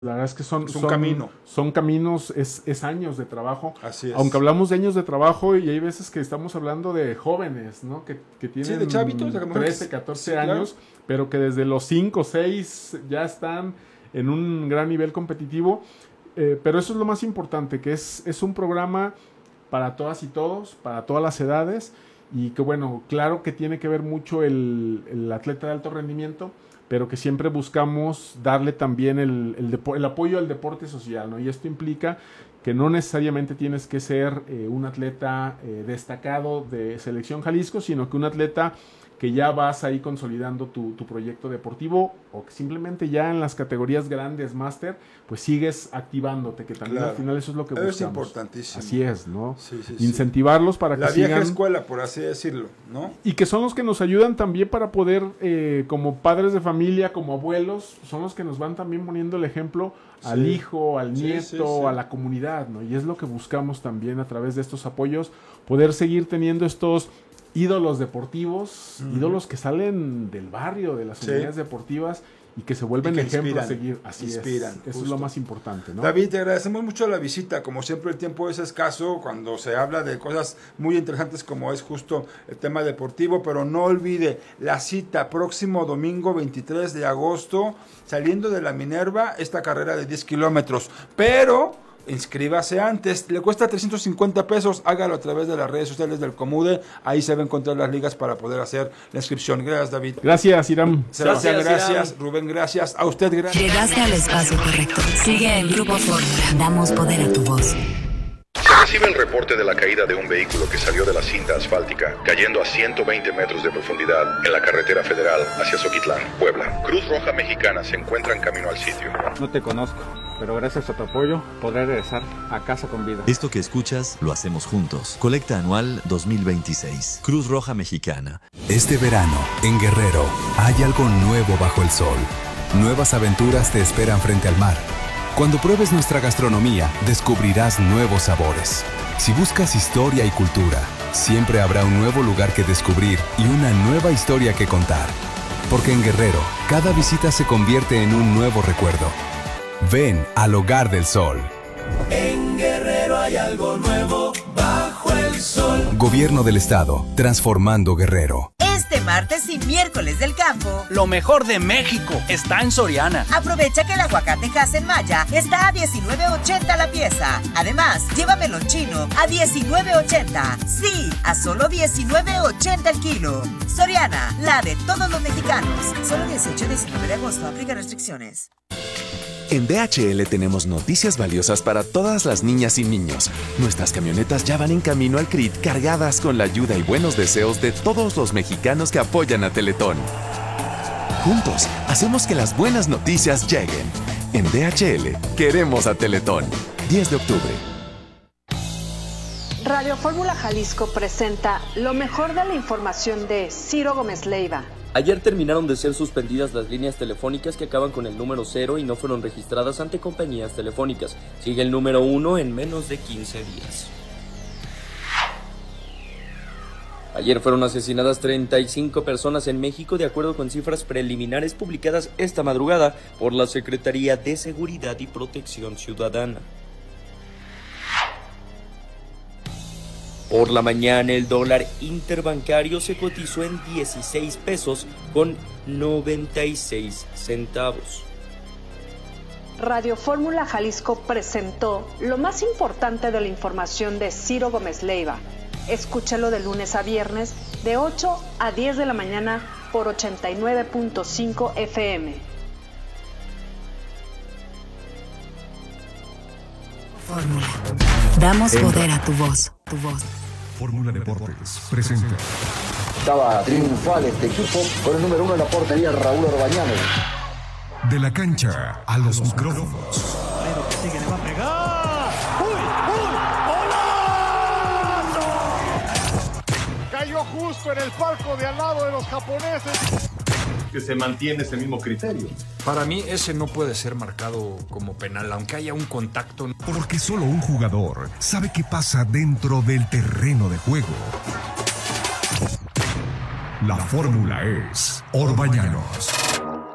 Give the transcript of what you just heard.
La verdad es que Es un camino. Son caminos, es años de trabajo. Así es. Aunque hablamos de años de trabajo y hay veces que estamos hablando de jóvenes, ¿no? Que tienen de chavitos, 13, 14 sí, claro. años, pero que desde los 5, 6 ya están en un gran nivel competitivo. Pero eso es lo más importante, que es un programa para todas y todos, para todas las edades, y que bueno, claro que tiene que ver mucho el atleta de alto rendimiento, pero que siempre buscamos darle también el apoyo al deporte social, ¿no? Y esto implica que no necesariamente tienes que ser un atleta destacado de Selección Jalisco, sino que un atleta que ya vas ahí consolidando tu proyecto deportivo, o que simplemente ya en las categorías grandes, máster, pues sigues activándote, que también al final eso es lo que buscamos. Es importantísimo. Así es, ¿no? Sí, incentivarlos para que sigan. La vieja escuela, por así decirlo, ¿no? Y que son los que nos ayudan también para poder, como padres de familia, como abuelos, son los que nos van también poniendo el ejemplo al hijo, al nieto, a la comunidad, ¿no? Y es lo que buscamos también a través de estos apoyos, poder seguir teniendo estos ídolos deportivos, ídolos que salen del barrio, de las unidades deportivas y que se vuelven ejemplo a seguir. Así inspiran, es. Eso es lo más importante, ¿no? David, te agradecemos mucho la visita. Como siempre, el tiempo es escaso cuando se habla de cosas muy interesantes como es justo el tema deportivo, pero no olvide la cita próximo domingo 23 de agosto, saliendo de la Minerva, esta carrera de 10 kilómetros. Pero inscríbase antes, le cuesta 350 pesos, hágalo a través de las redes sociales del Comude, ahí se va a encontrar las ligas para poder hacer la inscripción. Gracias, David. Gracias, Iram. Sebastián, gracias. Rubén, gracias. A usted, gracias. Llegaste al espacio correcto. Sigue en Grupo Fórmula. Damos poder a tu voz. Se recibe el reporte de la caída de un vehículo que salió de la cinta asfáltica, cayendo a 120 metros de profundidad en la carretera federal hacia Zoquitlán, Puebla. Cruz Roja Mexicana se encuentra en camino al sitio. No te conozco, pero gracias a tu apoyo podré regresar a casa con vida. Esto que escuchas lo hacemos juntos. Colecta anual 2026. Cruz Roja Mexicana. Este verano, en Guerrero, hay algo nuevo bajo el sol. Nuevas aventuras te esperan frente al mar. Cuando pruebes nuestra gastronomía, descubrirás nuevos sabores. Si buscas historia y cultura, siempre habrá un nuevo lugar que descubrir y una nueva historia que contar. Porque en Guerrero, cada visita se convierte en un nuevo recuerdo. Ven al Hogar del Sol. En Guerrero hay algo nuevo bajo el sol. Gobierno del Estado, transformando Guerrero. Este martes y miércoles del campo, lo mejor de México está en Soriana. Aprovecha que el aguacate Hass Maya está a $19.80 la pieza. Además, llévamelo chino a $19.80. Sí, a solo $19.80 el kilo. Soriana, la de todos los mexicanos. Solo 18 y 19 de agosto. Aplica restricciones. En DHL tenemos noticias valiosas para todas las niñas y niños. Nuestras camionetas ya van en camino al CRIT cargadas con la ayuda y buenos deseos de todos los mexicanos que apoyan a Teletón. Juntos, hacemos que las buenas noticias lleguen. En DHL, queremos a Teletón. 10 de octubre. Radio Fórmula Jalisco presenta lo mejor de la información de Ciro Gómez Leiva. Ayer terminaron de ser suspendidas las líneas telefónicas que acaban con el número 0 y no fueron registradas ante compañías telefónicas. Sigue el número 1 en menos de 15 días. Ayer fueron asesinadas 35 personas en México de acuerdo con cifras preliminares publicadas esta madrugada por la Secretaría de Seguridad y Protección Ciudadana. Por la mañana el dólar interbancario se cotizó en 16 pesos con 96 centavos. Radio Fórmula Jalisco presentó lo más importante de la información de Ciro Gómez Leiva. Escúchalo de lunes a viernes de 8 a 10 de la mañana por 89.5 FM. Fórmula. Damos poder a tu voz. Tu voz. Fórmula Deportes presenta. Estaba triunfal este equipo con el número 1 en la portería, Raúl Orbañanos. De la cancha a los micrófonos. Pero que sigue, le va a pegar. ¡Uy! Cayó justo en el palco de al lado de los japoneses. Que se mantiene ese mismo criterio. Para mí ese no puede ser marcado como penal, aunque haya un contacto. Porque solo un jugador sabe qué pasa dentro del terreno de juego. La fórmula es Orbañanos.